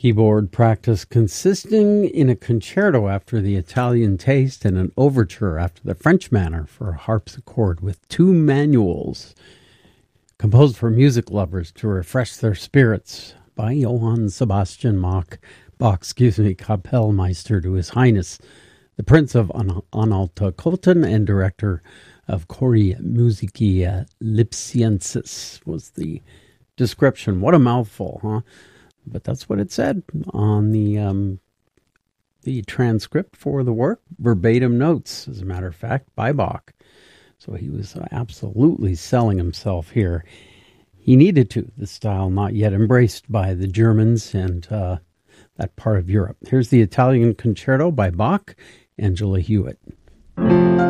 Keyboard practice consisting in a concerto after the Italian taste and an overture after the French manner for a harpsichord with two manuals, composed for music lovers to refresh their spirits by Johann Sebastian Bach, Kapellmeister to His Highness, the Prince of Anhalt-Köthen and director of Chori Musicae Lipsiensis was the description. What a mouthful, huh? But that's what it said on the transcript for the work. Verbatim notes, as a matter of fact, by Bach. So he was absolutely selling himself here. He needed to. The style not yet embraced by the Germans and that part of Europe. Here's the Italian Concerto by Bach, Angela Hewitt.